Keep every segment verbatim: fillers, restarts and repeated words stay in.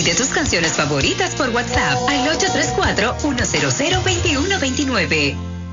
Pide tus canciones favoritas por WhatsApp al ocho tres cuatro, uno cero cero, dos uno dos nueve.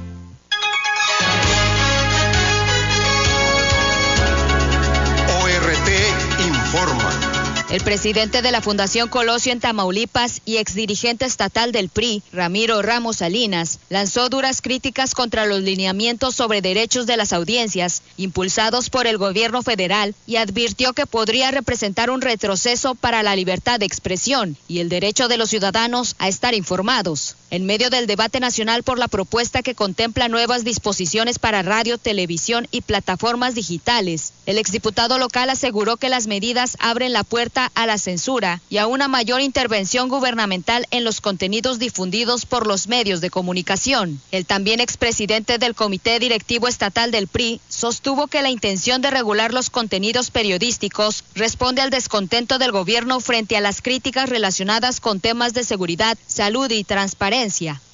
O R T informa. El presidente de la Fundación Colosio en Tamaulipas y exdirigente estatal del P R I, Ramiro Ramos Salinas, lanzó duras críticas contra los lineamientos sobre derechos de las audiencias impulsados por el gobierno federal y advirtió que podría representar un retroceso para la libertad de expresión y el derecho de los ciudadanos a estar informados. En medio del debate nacional por la propuesta que contempla nuevas disposiciones para radio, televisión y plataformas digitales, el exdiputado local aseguró que las medidas abren la puerta a la censura y a una mayor intervención gubernamental en los contenidos difundidos por los medios de comunicación. El también expresidente del Comité Directivo Estatal del P R I sostuvo que la intención de regular los contenidos periodísticos responde al descontento del gobierno frente a las críticas relacionadas con temas de seguridad, salud y transparencia.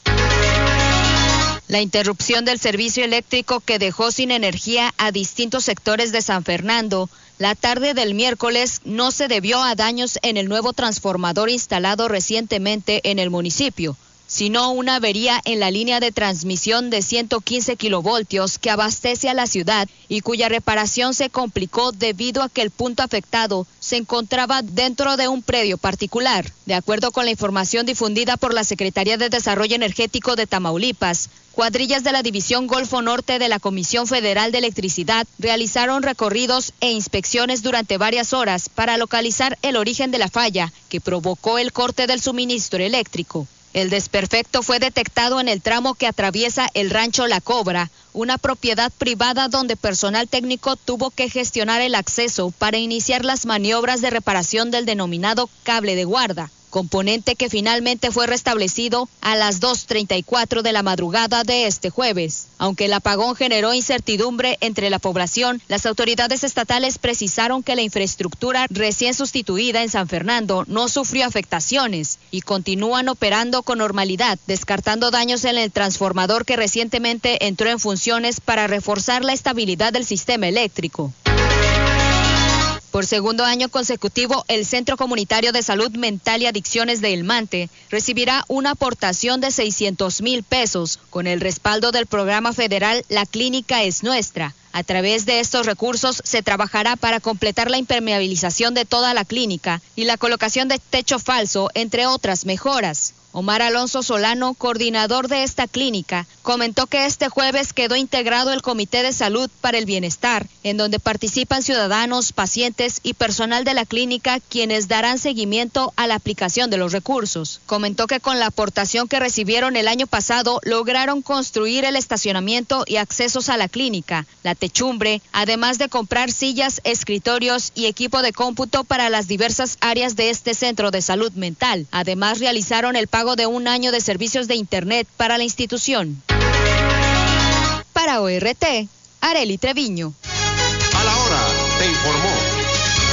La interrupción del servicio eléctrico que dejó sin energía a distintos sectores de San Fernando la tarde del miércoles no se debió a daños en el nuevo transformador instalado recientemente en el municipio, sino una avería en la línea de transmisión de ciento quince kilovoltios que abastece a la ciudad y cuya reparación se complicó debido a que el punto afectado se encontraba dentro de un predio particular. De acuerdo con la información difundida por la Secretaría de Desarrollo Energético de Tamaulipas, cuadrillas de la División Golfo Norte de la Comisión Federal de Electricidad realizaron recorridos e inspecciones durante varias horas para localizar el origen de la falla que provocó el corte del suministro eléctrico. El desperfecto fue detectado en el tramo que atraviesa el rancho La Cobra, una propiedad privada donde personal técnico tuvo que gestionar el acceso para iniciar las maniobras de reparación del denominado cable de guarda, componente que finalmente fue restablecido a las dos treinta y cuatro de la madrugada de este jueves. Aunque el apagón generó incertidumbre entre la población, las autoridades estatales precisaron que la infraestructura recién sustituida en San Fernando no sufrió afectaciones y continúan operando con normalidad, descartando daños en el transformador que recientemente entró en funciones para reforzar la estabilidad del sistema eléctrico. Por segundo año consecutivo, el Centro Comunitario de Salud Mental y Adicciones de El Mante recibirá una aportación de seiscientos mil pesos con el respaldo del programa federal La Clínica es Nuestra. A través de estos recursos se trabajará para completar la impermeabilización de toda la clínica y la colocación de techo falso, entre otras mejoras. Omar Alonso Solano, coordinador de esta clínica, comentó que este jueves quedó integrado el Comité de Salud para el Bienestar, en donde participan ciudadanos, pacientes y personal de la clínica, quienes darán seguimiento a la aplicación de los recursos. Comentó que con la aportación que recibieron el año pasado, lograron construir el estacionamiento y accesos a la clínica, la techumbre, además de comprar sillas, escritorios y equipo de cómputo para las diversas áreas de este centro de salud mental. Además, realizaron el pago de un año de servicios de Internet para la institución. Para O R T, Arely Treviño.